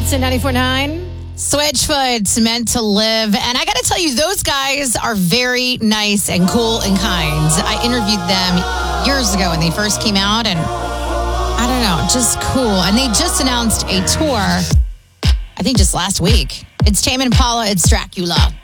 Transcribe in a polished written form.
Hits in 94.9. Switchfoot's Meant to Live. And I got to tell you, those guys are very nice and cool and kind. I interviewed them years ago when they first came out, and I don't know, just cool. And they just announced a tour, I think just last week. It's Tame Impala, it's Dracula.